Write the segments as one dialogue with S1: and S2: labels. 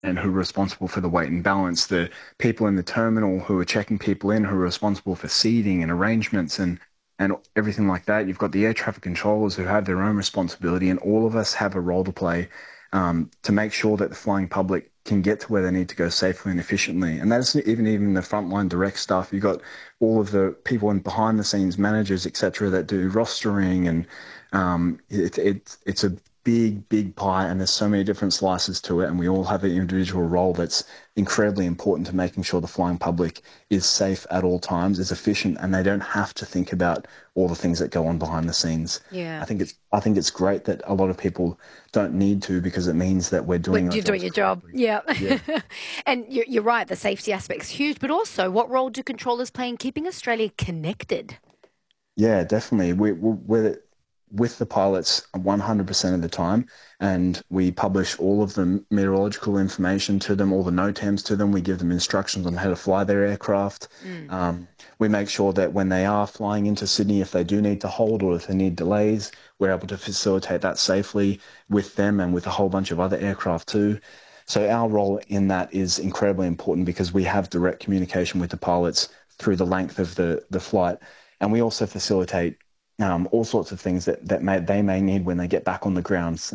S1: and who are responsible for the weight and balance, the people in the terminal who are checking people in, who are responsible for seating and arrangements and everything like that. You've got the air traffic controllers who have their own responsibility, and all of us have a role to play to make sure that the flying public can get to where they need to go safely and efficiently. And that's even the frontline direct staff. You've got all of the people in behind the scenes, managers, etc., that do rostering, and it's a big pie, and there's so many different slices to it, and we all have an individual role that's incredibly important to making sure the flying public is safe at all times, is efficient, and they don't have to think about all the things that go on behind the scenes.
S2: Yeah.
S1: I think it's great that a lot of people don't need to, because it means that we're doing our
S2: You're doing
S1: jobs
S2: your job.
S1: correctly.
S2: Yeah.
S1: Yeah.
S2: And you're right. The safety aspect's huge, but also what role do controllers play in keeping Australia connected?
S1: Yeah, definitely. We're with the pilots 100% of the time, and we publish all of the meteorological information to them, all the NOTAMs to them. We give them instructions on how to fly their aircraft.
S2: Mm.
S1: We make sure that when they are flying into Sydney, if they do need to hold or if they need delays, we're able to facilitate that safely with them and with a whole bunch of other aircraft too. So our role in that is incredibly important, because we have direct communication with the pilots through the length of the flight. And we also facilitate all sorts of things that they may need when they get back on the ground.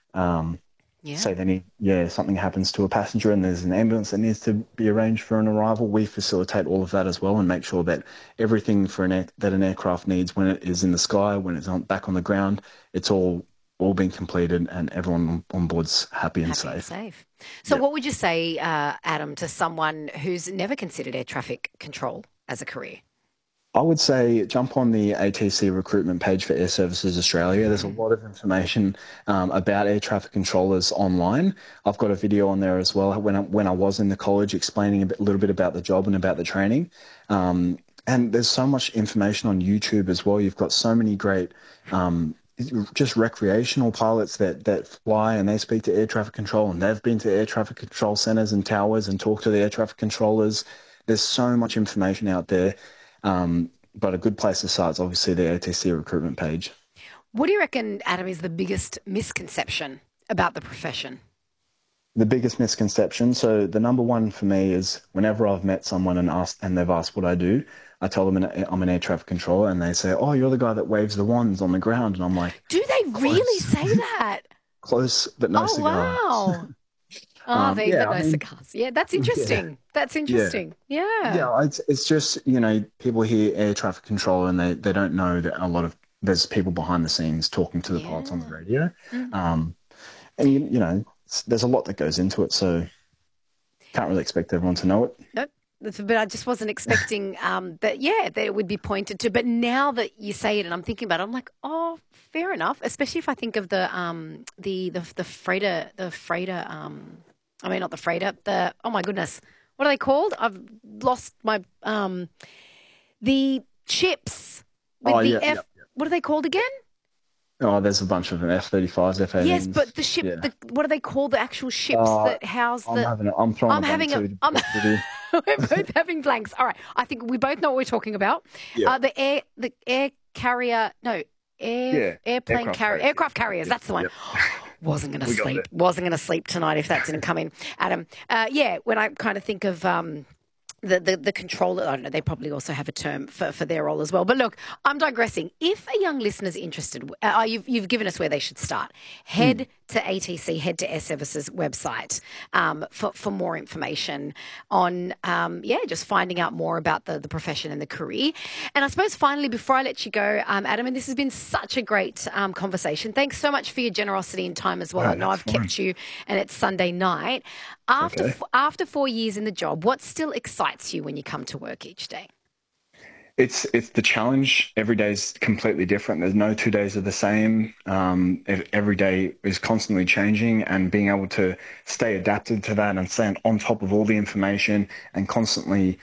S2: Yeah.
S1: So they need, something happens to a passenger and there's an ambulance that needs to be arranged for an arrival. We facilitate all of that as well, and make sure that everything that an aircraft needs when it is in the sky, when it's back on the ground, it's all been completed, and everyone on board's happy and
S2: Happy and
S1: safe.
S2: safe. So,
S1: Yep.
S2: what would you say, Adam, to someone who's never considered air traffic control as a career?
S1: I would say jump on the ATC recruitment page for Air Services Australia. There's a lot of information about air traffic controllers online. I've got a video on there as well when I was in the college, explaining a little bit about the job and about the training. And there's so much information on YouTube as well. You've got so many great just recreational pilots that fly, and they speak to air traffic control, and they've been to air traffic control centres and towers and talked to the air traffic controllers. There's so much information out there. But a good place to start is obviously the ATC recruitment page.
S2: What do you reckon, Adam, is the biggest misconception about the profession?
S1: The biggest misconception. So the number one for me is, whenever I've met someone and they've asked what I do, I tell them I'm an air traffic controller, and they say, "Oh, you're the guy that waves the wands on the ground." And I'm like,
S2: Do they really say that?
S1: close, but no
S2: Oh,
S1: cigar.
S2: wow. Oh, they
S1: Yeah,
S2: but no cigars. Yeah, that's
S1: yeah,
S2: interesting. That's
S1: yeah.
S2: interesting. Yeah.
S1: Yeah, it's just, people hear air traffic control and they don't know that there's people behind the scenes talking to the pilots on the
S2: Yeah.
S1: radio.
S2: Mhm.
S1: Um, and, there's a lot that goes into it, so can't really expect everyone to know it.
S2: Nope. But I just wasn't expecting that, that it would be pointed to. But now that you say it and I'm thinking about it, I'm like, oh, fair enough. Especially if I think of the freighter, I mean, not the freighter, oh my goodness, what are they called? I've lost my, the ships with
S1: Oh,
S2: the
S1: yeah,
S2: F,
S1: yeah.
S2: what are they called again?
S1: Oh, there's a bunch of them, F-35s,
S2: Yes,
S1: F-18s.
S2: but the ship,
S1: Yeah.
S2: what are they called? The actual ships
S1: Uh,
S2: that house the,
S1: I'm throwing a
S2: I'm
S1: blank
S2: having a,
S1: too, to be
S2: I'm,
S1: honest with you.
S2: we're both having blanks. All right. I think we both know what we're talking about.
S1: Yeah.
S2: The air carrier, no,
S1: Yeah.
S2: airplane
S1: Aircraft
S2: carrier,
S1: carriers.
S2: aircraft carriers. That's the one.
S1: Yep.
S2: Wasn't going to
S1: We got
S2: sleep.
S1: there.
S2: Wasn't going to sleep tonight if that didn't come in, Adam. When I kind of think of the controller, I don't know, they probably also have a term for their role as well. But look, I'm digressing. If a young listener's interested, you've given us where they should start. Head to ATC, head to Air Services website for more information on, just finding out more about the profession and the career. And I suppose finally, before I let you go, Adam, and this has been such a great conversation. Thanks so much for your generosity and time as well.
S1: Oh,
S2: I know
S1: that's
S2: I've
S1: fine.
S2: kept you and it's Sunday night.
S1: Okay.
S2: After 4 years in the job, what still excites you when you come to work each day?
S1: It's the challenge. Every day is completely different. There's no 2 days are the same. Every day is constantly changing, and being able to stay adapted to that and stay on top of all the information and constantly,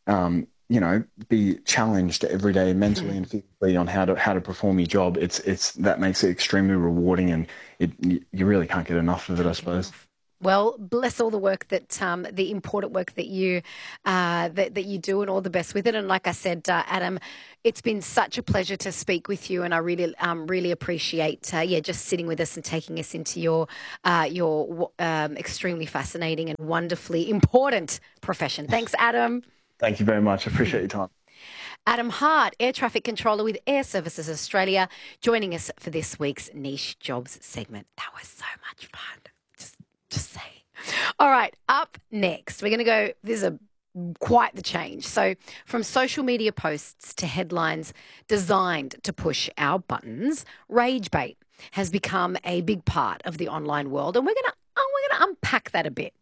S1: be challenged every day mentally and physically on how to perform your job. It's that makes it extremely rewarding, and you really can't get enough of it, I
S2: Can't get
S1: suppose.
S2: enough. Well, bless all the work that the important work that you that you do, and all the best with it. And like I said, Adam, it's been such a pleasure to speak with you, and I really appreciate just sitting with us and taking us into your extremely fascinating and wonderfully important profession. Thanks, Adam.
S1: Thank you very much. I appreciate your time.
S2: Adam Hart, Air Traffic Controller with Air Services Australia, joining us for this week's Niche Jobs segment. That was so much fun. Just saying. All right, up next, we're going to go, this is quite the change. So from social media posts to headlines designed to push our buttons, rage bait has become a big part of the online world, and we're going to unpack that a bit.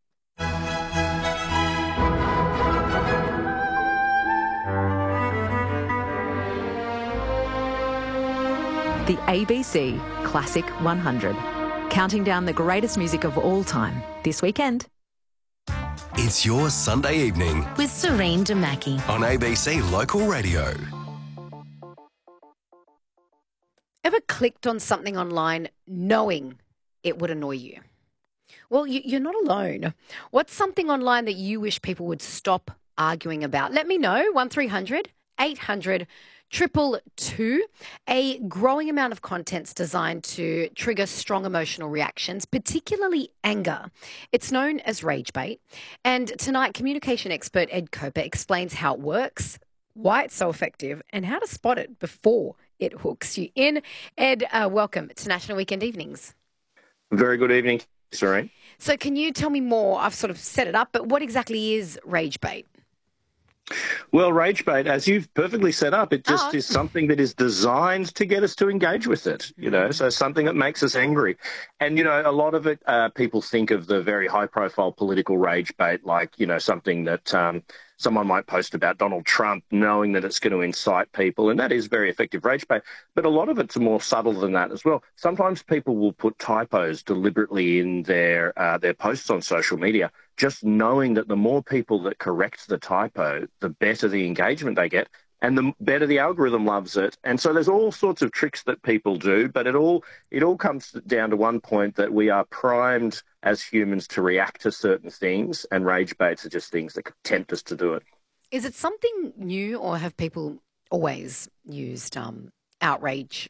S3: The ABC Classic 100, counting down the greatest music of all time this weekend.
S4: It's your Sunday evening
S5: with Serene Damaki
S4: on ABC Local Radio.
S2: Ever clicked on something online knowing it would annoy you? Well, you're not alone. What's something online that you wish people would stop arguing about? Let me know. 1300 800 222. A growing amount of content's designed to trigger strong emotional reactions, particularly anger. It's known as rage bait. And tonight, communication expert Ed Koper explains how it works, why it's so effective, and how to spot it before it hooks you in. Ed, welcome to National Weekend Evenings.
S6: Very good evening, Serene.
S2: So can you tell me more? I've sort of set it up, but what exactly is rage bait?
S6: Well, rage bait, as you've perfectly set up, it just is something that is designed to get us to engage with it, so something that makes us angry. And, a lot of it, people think of the very high-profile political rage bait like, something that someone might post about Donald Trump, knowing that it's going to incite people, and that is very effective rage bait. But a lot of it's more subtle than that as well. Sometimes people will put typos deliberately in their posts on social media, just knowing that the more people that correct the typo, the better the engagement they get, and the better the algorithm loves it. And so there's all sorts of tricks that people do, but it all comes down to one point, that we are primed as humans to react to certain things, and rage baits are just things that could tempt us to do it.
S2: Is it something new, or have people always used outrage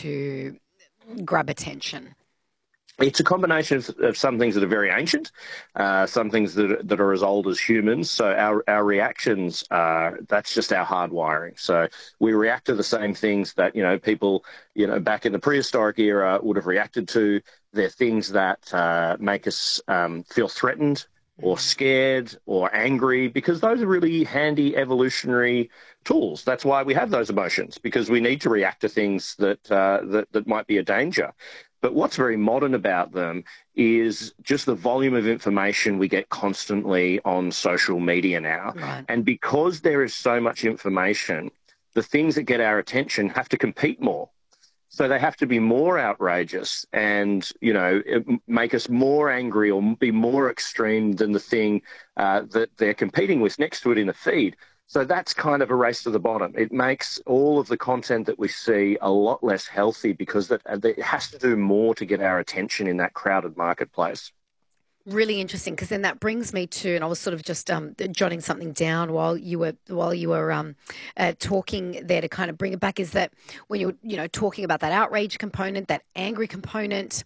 S2: to grab attention?
S6: It's a combination of some things that are very ancient, some things that are as old as humans. So our reactions that's just our hardwiring. So we react to the same things that, people, back in the prehistoric era would have reacted to. They're things that make us feel threatened or scared or angry, because those are really handy evolutionary tools. That's why we have those emotions, because we need to react to things that might be a danger. But what's very modern about them is just the volume of information we get constantly on social media now.
S2: Right.
S6: And because there is so much information, the things that get our attention have to compete more. So they have to be more outrageous and, make us more angry or be more extreme than the thing that they're competing with next to it in the feed. So that's kind of a race to the bottom. It makes all of the content that we see a lot less healthy, because it has to do more to get our attention in that crowded marketplace.
S2: Really interesting, because then that brings me to, and I was sort of just jotting something down while you were talking there to kind of bring it back, is that when you're talking about that outrage component, that angry component,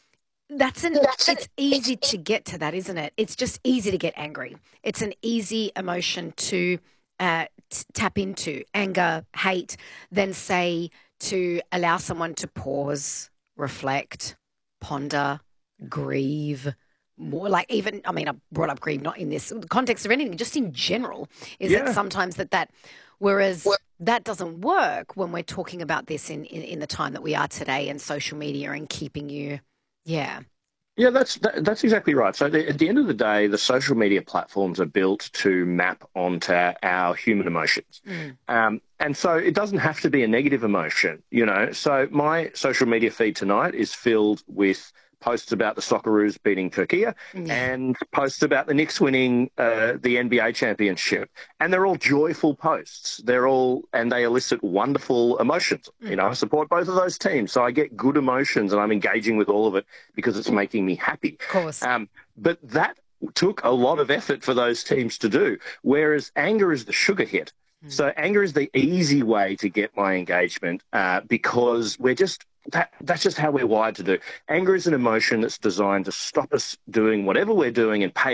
S2: it's easy to get to that, isn't it? It's just easy to get angry. It's an easy emotion to tap into, anger, hate, then say to allow someone to pause, reflect, ponder, grieve. More like even, I brought up grieve not in this context of anything, just in general, is that sometimes whereas that doesn't work when we're talking about this in the time that we are today, and social media and keeping you,
S6: Yeah, that's exactly right. So at the end of the day, the social media platforms are built to map onto our human emotions. And so it doesn't have to be a negative emotion, So my social media feed tonight is filled with posts about the Socceroos beating Turkey and posts about the Knicks winning the NBA championship. And they're all joyful posts. And they elicit wonderful emotions. You know, I support both of those teams. So I get good emotions and I'm engaging with all of it because it's making me happy.
S2: Of course.
S6: But that took a lot of effort for those teams to do, whereas anger is the sugar hit. So anger is the easy way to get my engagement because that's just how we're wired to do. Anger is an emotion that's designed to stop us doing whatever we're doing and pay